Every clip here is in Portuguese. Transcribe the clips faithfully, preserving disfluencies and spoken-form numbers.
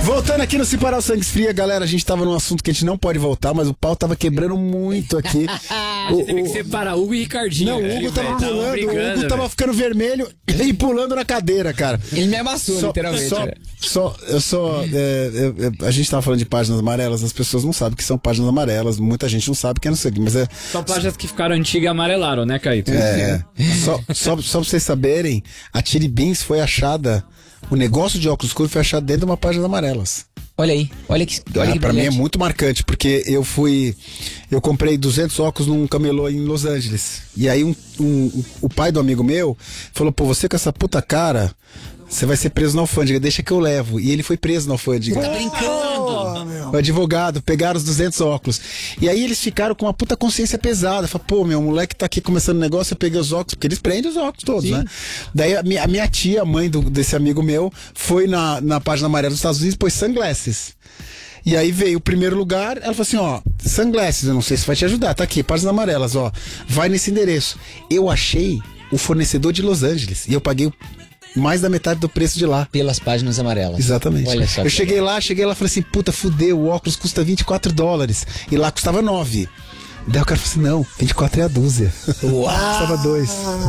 Voltando aqui no Se Parar o Sangue Esfria, galera, a gente tava num assunto que a gente não pode voltar, mas o pau tava quebrando muito aqui. A gente teve que separar Hugo e Ricardinho. Não, o né? Hugo tava Véio, pulando, brigando, o Hugo tava véio. ficando vermelho e pulando na cadeira, cara. Ele me amassou, Só, literalmente. só, né? só, eu só, é, eu- eu- a gente tava falando de páginas amarelas, as pessoas não sabem que são páginas amarelas, muita gente não sabe que é não sei o que, mas é, São páginas que ficaram antigas e amarelaram, né, Caíto? é, só, só, só pra vocês saberem, a Chili Beans foi achada, o negócio de óculos escuros foi achado dentro de uma página amarelas. Olha aí, olha que, olha Ah, que pra mim é brilhante. muito marcante, porque eu fui. Eu comprei duzentos óculos num camelô em Los Angeles. E aí um, um- o pai do amigo meu falou: pô, você com essa puta cara, você vai ser preso na alfândega, deixa que eu levo. E ele foi preso na alfândega. Tá brincando? O advogado, pegaram os duzentos óculos. E aí eles ficaram com uma puta consciência pesada. Falaram, pô, meu moleque tá aqui começando o negócio, eu peguei os óculos, porque eles prendem os óculos todos, né? Daí a minha, a minha tia, a mãe do, desse amigo meu, foi na, na página amarela dos Estados Unidos e pôs sunglasses. E aí veio o primeiro lugar, ela falou assim, ó, sunglasses, eu não sei se vai te ajudar, tá aqui, páginas amarelas, ó, vai nesse endereço. Eu achei o fornecedor de Los Angeles e eu paguei mais da metade do preço de lá. Pelas páginas amarelas. Exatamente. Olha só. Eu cheguei lá, cheguei lá e falei assim, puta, fudeu, o óculos custa vinte e quatro dólares. E lá custava nove. Daí o cara falou assim, não, vinte e quatro é a dúzia. Uau. Custava dois.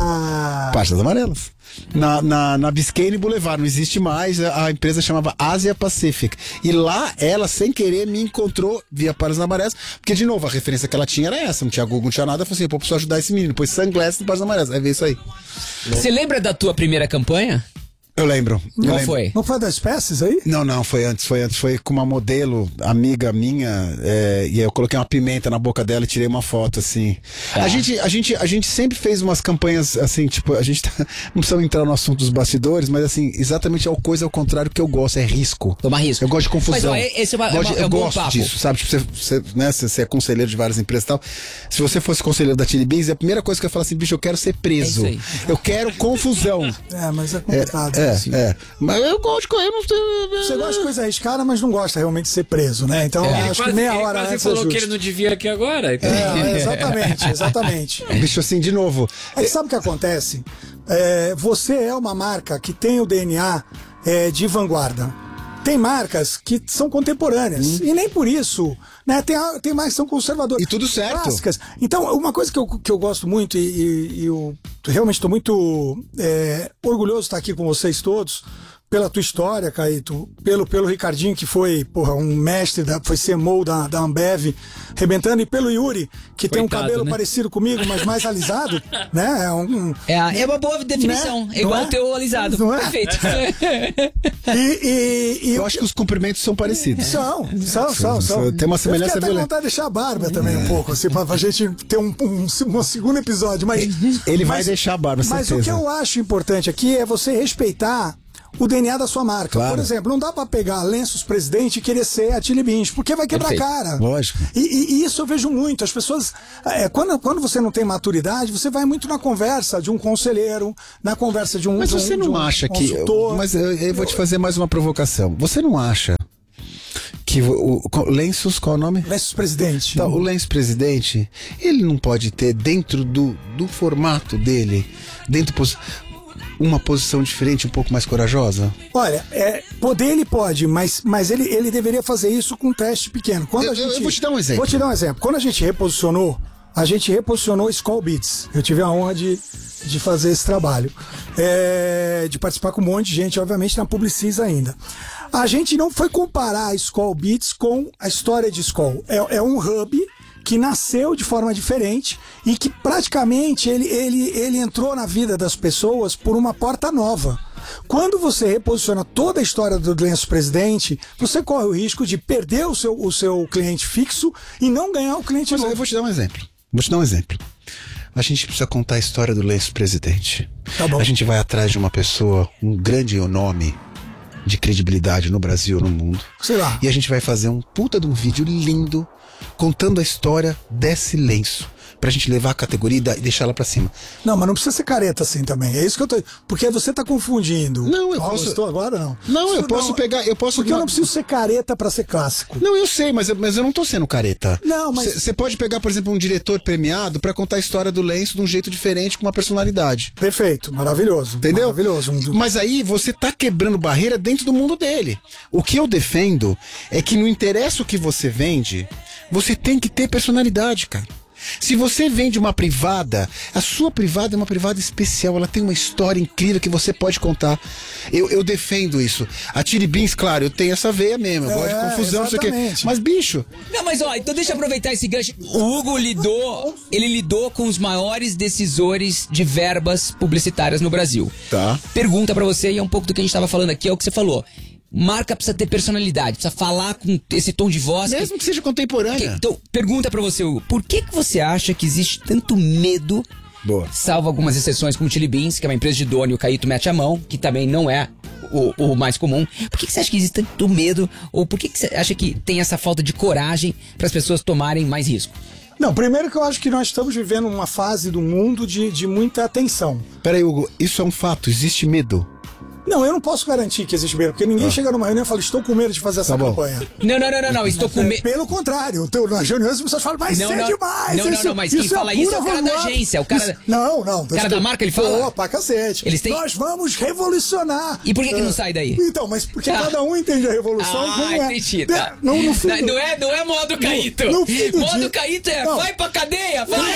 Páginas amarelas. Na, na, na Biscayne Boulevard, não existe mais, a, a empresa chamava Asia Pacific. E lá, ela, sem querer, me encontrou via páginas amarelas, porque, de novo, a referência que ela tinha era essa, não tinha Google, não tinha nada. Eu falei assim, pô, preciso ajudar esse menino, pôs sunglasses em páginas amarelas. Aí veio isso aí. Você lembra da tua primeira campanha? Eu lembro. Eu Qual lembro. foi? Não foi das espécies aí? Não, não, foi antes, foi antes, foi com uma modelo, amiga minha, é, e eu coloquei uma pimenta na boca dela e tirei uma foto, assim. Tá. A gente, a gente, a gente sempre fez umas campanhas, assim, tipo, a gente tá, não precisa entrar no assunto dos bastidores, mas assim, exatamente a coisa ao contrário que eu gosto, é risco. Tomar risco. Eu gosto de confusão. Mas, ó, esse é uma- Gosto é de- uma- é um eu bom gosto papo. disso, sabe? Tipo, você, você, né, você, você é conselheiro de várias empresas e tal. Se você fosse conselheiro da Chili Beans, a primeira coisa que eu ia falar assim, bicho, eu quero ser preso. É isso Eu quero confusão. É, mas é É, complicado. é, assim. é. Mas eu gosto de correr, não sei. Você gosta de coisa arriscada, mas não gosta realmente de ser preso, né? Então, É. acho Quase- que meia ele hora quase antes é falou que justo. ele não devia aqui agora. então- É, exatamente, exatamente. Bicho, assim, de novo. É que sabe o que acontece? É, você é uma marca que tem o D N A é, de vanguarda. Tem marcas que são contemporâneas. E nem por isso, né? Tem, a- tem mais que são conservadoras. E tudo certo. Clássicas. Então, uma coisa que eu, que eu gosto muito e, e- e eu realmente estou muito é, orgulhoso de estar aqui com vocês todos, pela tua história, Caíto, pelo, pelo Ricardinho, que foi, porra, um mestre, da, foi C M O da, da Ambev, arrebentando, e pelo Yuri, que tem um Coitado, cabelo né? parecido comigo, mas mais alisado, né? É um, É, a- é uma boa definição. Né? É igual Não é? o teu alisado. Não é? Perfeito. E, e, e Eu acho que os cumprimentos são parecidos. São, são, são, são. Tem uma semelhança Eu fiquei até com violenta. vontade de deixar a barba também um pouco, assim, pra, pra gente ter um, um, um segundo episódio. Mas, Ele vai mas- deixar a barba, Mas certeza. o que eu acho importante aqui é você respeitar o D N A da sua marca. Claro. Por exemplo, não dá pra pegar Lenços Presidente e querer ser a Chili Beans, porque vai quebrar a Perfeito. cara. Lógico. E, e- e isso eu vejo muito. As pessoas, é, quando, quando você não tem maturidade, você vai muito na conversa de um conselheiro, na conversa de um Mas de um- você de não um acha que. consultor. Mas eu, eu vou te fazer mais uma provocação. Você não acha que o, o Lenços, qual é o nome? Lenços Presidente. Tá, o Lenço Presidente, ele não pode ter dentro do, do formato dele, dentro pos- uma posição diferente, um pouco mais corajosa? Olha, é, poder ele pode, mas, mas ele, ele deveria fazer isso com um teste pequeno. Quando Eu- a eu- gente, eu vou te dar um exemplo. Vou te dar um exemplo. Quando a gente reposicionou, a gente reposicionou Skol Beats. Eu tive a honra de, de fazer esse trabalho. É, de participar com um monte de gente, obviamente, na Publicis ainda. A gente não foi comparar a Skol Beats com a história de Skol. É, é um hub que nasceu de forma diferente e que praticamente ele, ele, ele entrou na vida das pessoas por uma porta nova. Quando você reposiciona toda a história do Lenço Presidente, você corre o risco de perder o seu, o seu cliente fixo e não ganhar o cliente Mas novo. eu vou te dar um exemplo. Vou te dar um exemplo. A gente precisa contar a história do Lenço Presidente. Tá bom. A gente vai atrás de uma pessoa, um grande nome de credibilidade no Brasil, no mundo. Sei lá. E a gente vai fazer um puta de um vídeo lindo contando a história desse lenço. pra gente levar a categoria e da- e deixar ela pra cima. Não, mas não precisa ser careta assim também. É isso que eu tô. Porque você tá confundindo. Não, eu Ah, posso- estou agora, não. Não, eu Isso posso pegar, eu posso... Porque eu não preciso ser careta pra ser clássico. Não, eu sei, mas eu, mas eu não tô sendo careta. Não, mas- Você pode pegar, por exemplo, um diretor premiado pra contar a história do lenço de um jeito diferente, com uma personalidade. Perfeito, maravilhoso. Entendeu? Maravilhoso. Um- Mas aí você tá quebrando barreira dentro do mundo dele. O que eu defendo é que não interessa o que você vende, você tem que ter personalidade, cara. Se você vende uma privada, a sua privada é uma privada especial, ela tem uma história incrível que você pode contar. Eu, eu defendo isso. A Chili Beans, claro, eu tenho essa veia mesmo, eu gosto de É, confusão, não sei o quê. exatamente. Mas, bicho, Não, mas ó, então deixa eu aproveitar esse gancho. O Hugo lidou, ele lidou com os maiores decisores de verbas publicitárias no Brasil. Tá. Pergunta pra você, e é um pouco do que a gente tava falando aqui, é o que você falou. Marca precisa ter personalidade, precisa falar com esse tom de voz. que- mesmo que seja contemporânea. Então, pergunta pra você, Hugo, por que que você acha que existe tanto medo, Boa. salvo algumas exceções como o Chili Beans, que é uma empresa de dono e o Caíto mete a mão, que também não é o, o mais comum. Por que que você acha que existe tanto medo, ou por que que você acha que tem essa falta de coragem para as pessoas tomarem mais risco? Não, primeiro que eu acho que nós estamos vivendo uma fase do mundo de, de muita atenção. Peraí, Hugo, isso é um fato, existe medo. Não, eu não posso garantir que existe medo, porque ninguém chega numa reunião e fala, estou com medo de fazer essa Tá bom. campanha. Não, não, não, não, não, estou com É, medo. pelo contrário, então, nas reuniões as pessoas falam, vai Não, ser não. demais. Não, não, isso, não, mas quem isso fala isso é o pura cara da vanguarda." agência, o cara- Isso- Não, não. O cara da marca, ele fala? Opa, cacete. Eles têm- Nós vamos revolucionar. E por que que não É. sai daí? Então, mas porque Ah. cada um entende a revolução Ah, como é. entendi, De- tá. Não, no fim Não, do- não é, não é modo Caíto. no fim do Modo dia- Caíto é, Não. vai pra cadeia, vai!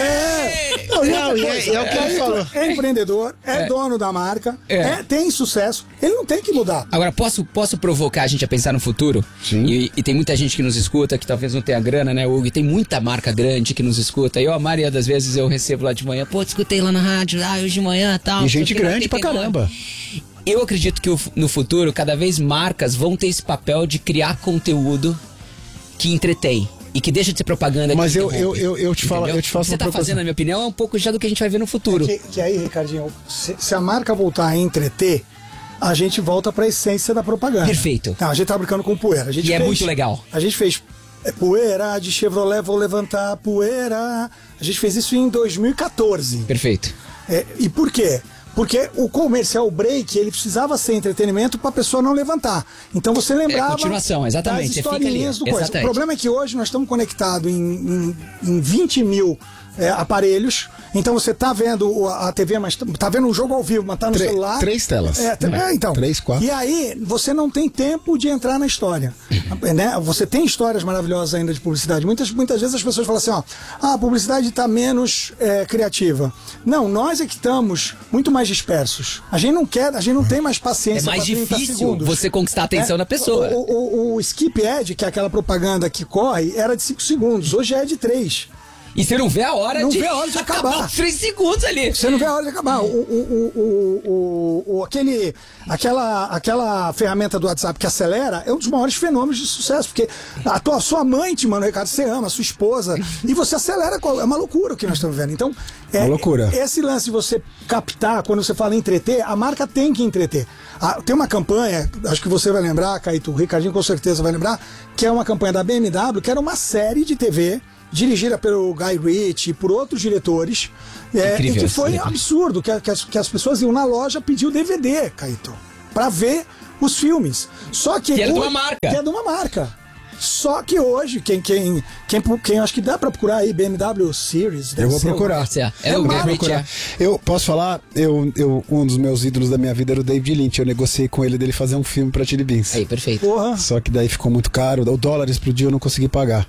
É. Não, e outra Não, e é- coisa, é o que ele Caíto falou. É empreendedor, é, É. dono da marca, É. é, tem sucesso. Ele não tem que mudar. Agora, posso, posso provocar a gente a pensar no futuro? Sim. E, e tem muita gente que nos escuta, que talvez não tenha grana, né, Hugo? E tem muita marca grande que nos escuta. Eu, a maioria das vezes, eu recebo lá de manhã, pô, te escutei lá na rádio, ah, hoje de manhã e tal. E não sei gente o que, na grande pra oitenta e nove. caramba. Eu acredito que o- no futuro, cada vez marcas vão ter esse papel de criar conteúdo que entretém. E que deixa de ser propaganda. Mas que eu, interrompe. eu, eu, eu te falo, Entendeu? eu te faço O que você uma tá proposição. fazendo, na minha opinião, é um pouco já do que a gente vai ver no futuro. Que, que aí, Ricardinho, se, se a marca voltar a entreter, a gente volta pra essência da propaganda. Perfeito. Não, a gente tá brincando com poeira. A gente E é fez- muito legal. A gente fez é, poeira de Chevrolet, vou levantar poeira. A gente fez isso em dois mil e quatorze. Perfeito. É, e por quê? Porque o comercial break, ele precisava ser entretenimento para a pessoa não levantar. Então você lembrava É, continuação, exatamente, das você fica ali, historinhas do coisa. exatamente. O problema é que hoje nós estamos conectados em, em, em vinte mil é, aparelhos. Então você tá vendo o- a T V, mas tá- tá vendo o jogo ao vivo, mas tá no Tre- celular. três telas. É, tre- é, então. Três, quatro. E aí você não tem tempo de entrar na história. Né? Você tem histórias maravilhosas ainda de publicidade. Muitas, muitas vezes as pessoas falam assim, ó, ah, a publicidade está menos é, criativa. Não, nós é que estamos muito mais dispersos. A gente não quer, a gente não tem mais É paciência mais pra trinta difícil segundos. você conquistar a atenção É, da pessoa. O, o, o, o skip ad, que é aquela propaganda que corre, era de cinco segundos. Hoje é de três. E você não vê a hora Não de, vê a hora de acabar. os três segundos ali. Você não vê a hora de acabar. O, o, o, o, o, o- aquele, aquela, aquela ferramenta do WhatsApp que acelera é um dos maiores fenômenos de sucesso, porque a tua, sua mãe te manda um recado, você ama, a sua esposa, e você acelera. com- É uma loucura o que nós estamos vendo. Então, é, Uma loucura. esse lance de você captar, quando você fala em entreter, a marca tem que entreter. Ah, tem uma campanha, acho que você vai lembrar, Caíto, o Ricardinho com certeza vai lembrar, que é uma campanha da B M W, que era uma série de T V dirigida pelo Guy Ritchie e por outros diretores, é, Incrível e que esse foi diretor. absurdo, que, que as, que as pessoas iam na loja pedir o D V D, Caíto, pra ver os filmes. Só que, Que era de hoje- uma marca. Que é de uma marca. Só que hoje, quem, quem, quem, quem acho que dá pra procurar aí, B M W Series. deve Eu vou ser procurar. É, é É o uma Guy Ritchie, Procurar. Eu posso falar, eu, eu, um dos meus ídolos da minha vida era o David Lynch. Eu negociei com ele dele fazer um filme pra Chili Beans. Aí, perfeito. Porra, Só que daí ficou muito caro, o dólar explodiu, eu não consegui pagar.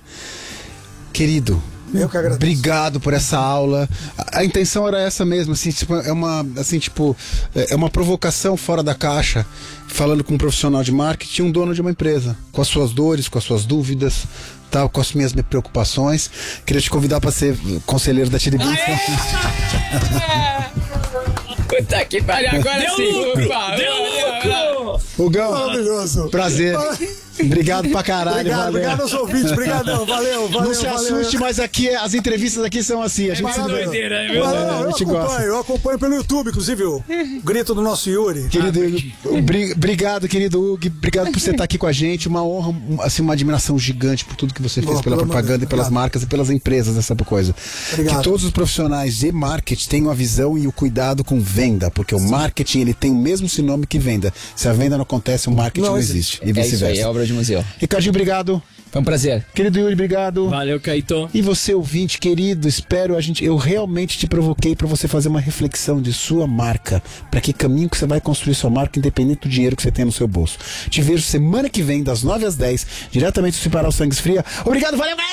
Querido, eu que agradeço. obrigado por essa aula. A, a intenção era essa mesmo, assim, tipo, é uma, assim, tipo, é é uma provocação fora da caixa, falando com um profissional de marketing, um dono de uma empresa, com as suas dores, com as suas dúvidas, tal, com as minhas preocupações. Queria te convidar para ser conselheiro da Chili Beans. Puta que pariu, agora Deu sim. lucro, Ufa, deu ufa, lucro. Hugão, Maravilhoso. prazer. Obrigado pra caralho, Obrigado, valeu. obrigado aos ouvintes. Obrigadão, valeu, valeu. Não se valeu. assuste, mas aqui, as entrevistas aqui são assim. A gente se Valeu. doideira, né, meu? Valeu, É, a eu gente acompanho, gosta. eu acompanho pelo YouTube, inclusive o grito do nosso Yuri. Querido, bri- obrigado, querido Hugo. Obrigado por você estar aqui com a gente. Uma honra, um- assim, uma admiração gigante por tudo que você fez Boa, pela pelo propaganda amor de e pelas Deus. marcas e pelas empresas, essa coisa. Obrigado. Que todos os profissionais de marketing tenham a visão e o cuidado com venda, porque o marketing ele tem o mesmo sinônimo que venda. Se a venda não acontece, o marketing não, Não existe. E É isso aí, vice-versa. é obra de museu. Ricardinho, obrigado. Foi um prazer. Querido Yuri, obrigado. Valeu, Caíto. E você, ouvinte querido, espero a gente. Eu realmente te provoquei para você fazer uma reflexão de sua marca, para que caminho que você vai construir sua marca, independente do dinheiro que você tem no seu bolso. Te vejo semana que vem, das nove às dez, diretamente do Separar o Sangue Fria. Obrigado, valeu, galera!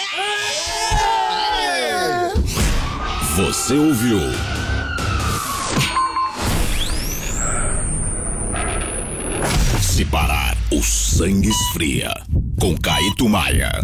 Você ouviu? Se parar, o sangue esfria. Com Caíto Maia.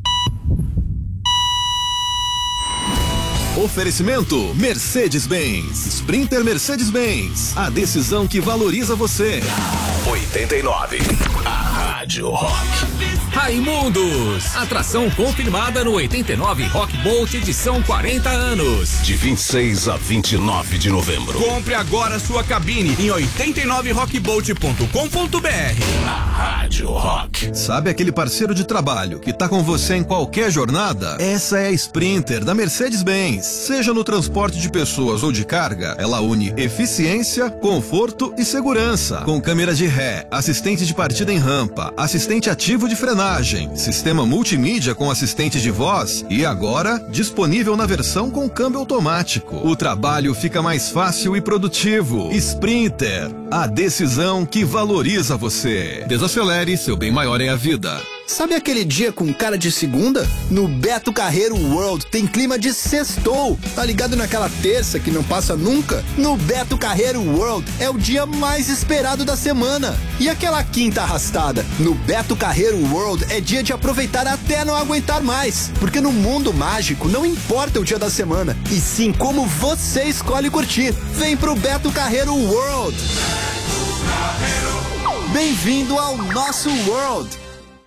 Oferecimento Mercedes-Benz. Sprinter Mercedes-Benz. A decisão que valoriza você. oitenta e nove. A Rádio Rock. Raimundos, atração confirmada no oitenta e nove Rock Bolt edição quarenta anos. De vinte e seis a vinte e nove de novembro. Compre agora sua cabine em oitenta e nove rock bolt ponto com ponto b r. Rádio Rock. Sabe aquele parceiro de trabalho que tá com você em qualquer jornada? Essa é a Sprinter da Mercedes-Benz. Seja no transporte de pessoas ou de carga, ela une eficiência, conforto e segurança. Com câmera de ré, assistente de partida em rampa, assistente ativo de frenagem, sistema multimídia com assistente de voz e agora disponível na versão com câmbio automático. O trabalho fica mais fácil e produtivo. Sprinter, a decisão que valoriza você. Desacelere, seu bem maior é a vida. Sabe aquele dia com cara de segunda? No Beto Carreiro World tem clima de sextou. Tá ligado naquela terça que não passa nunca? No Beto Carreiro World é o dia mais esperado da semana. E aquela quinta arrastada? No Beto Carreiro World é dia de aproveitar até não aguentar mais. Porque no mundo mágico não importa o dia da semana, e sim como você escolhe curtir. Vem pro Beto Carreiro World. Bem-vindo ao nosso World.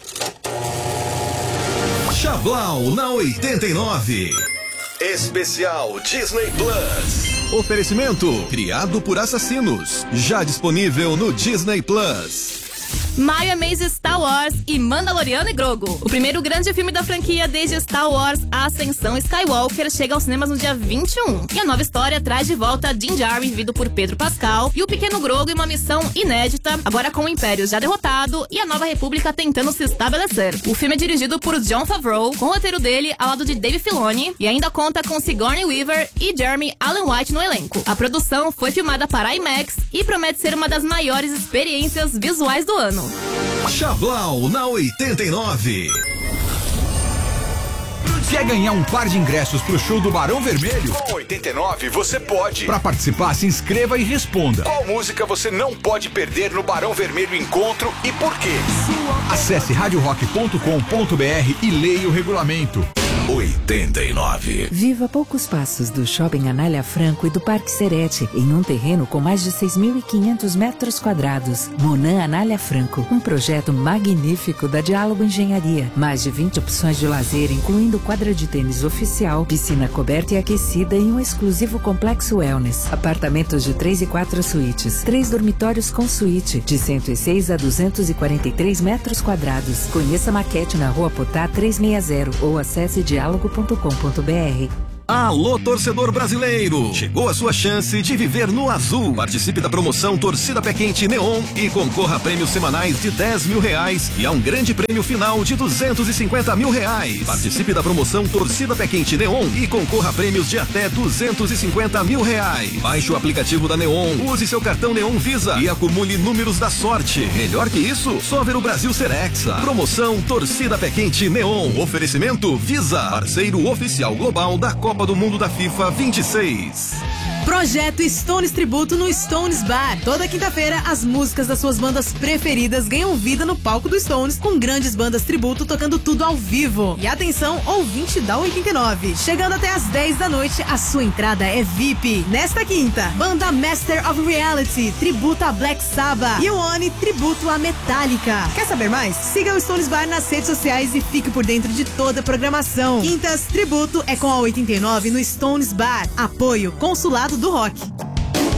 Chablau na oitenta e nove. Especial Disney Plus. Oferecimento criado por assassinos. Já disponível no Disney Plus. Maio é mês de Star Wars e Mandaloriano e Grogu. O primeiro grande filme da franquia desde Star Wars, A Ascensão Skywalker, chega aos cinemas no dia vinte e um. E a nova história traz de volta Din Djarin, vivido por Pedro Pascal, e o pequeno Grogu em uma missão inédita, agora com o Império já derrotado e a Nova República tentando se estabelecer. O filme é dirigido por Jon Favreau, com o roteiro dele ao lado de Dave Filoni, e ainda conta com Sigourney Weaver e Jeremy Allen White no elenco. A produção foi filmada para IMAX e promete ser uma das maiores experiências visuais do ano. Chablau na oitenta e nove. Quer ganhar um par de ingressos pro show do Barão Vermelho? Com oitenta e nove você pode. Para participar, se inscreva e responda. Qual música você não pode perder no Barão Vermelho Encontro e por quê? Acesse rádio rock ponto com ponto b r e leia o regulamento. oitenta e nove. Viva a poucos passos do Shopping Anália Franco e do Parque Serete, em um terreno com mais de seis mil e quinhentos metros quadrados. Monan Anália Franco, um projeto magnífico da Diálogo Engenharia. Mais de vinte opções de lazer, incluindo quadra de tênis oficial, piscina coberta e aquecida e um exclusivo complexo wellness. Apartamentos de três e quatro suítes, três dormitórios com suíte, de cento e seis a duzentos e quarenta e três metros quadrados. Conheça a maquete na Rua Potá trezentos e sessenta ou acesse diálogo ponto com ponto b r. Alô, torcedor brasileiro! Chegou a sua chance de viver no azul. Participe da promoção Torcida Pé Quente Neon e concorra a prêmios semanais de dez mil reais e a um grande prêmio final de duzentos e cinquenta mil reais. Participe da promoção Torcida Pé Quente Neon e concorra a prêmios de até duzentos e cinquenta mil reais. Baixe o aplicativo da Neon, use seu cartão Neon Visa e acumule números da sorte. Melhor que isso, só ver o Brasil ser hexa. Promoção Torcida Pé Quente Neon. Oferecimento Visa, parceiro oficial global da Copa do Mundo da FIFA vinte e seis. Projeto Stones Tributo no Stones Bar. Toda quinta-feira, as músicas das suas bandas preferidas ganham vida no palco do Stones, com grandes bandas tributo tocando tudo ao vivo. E atenção, ouvinte da oitenta e nove. Chegando até às dez da noite, a sua entrada é V I P. Nesta quinta, banda Master of Reality, tributo a Black Sabbath. E o Oni, tributo a Metallica. Quer saber mais? Siga o Stones Bar nas redes sociais e fique por dentro de toda a programação. Quintas, tributo é com a oitenta e nove no Stones Bar. Apoio Consulado do Rock.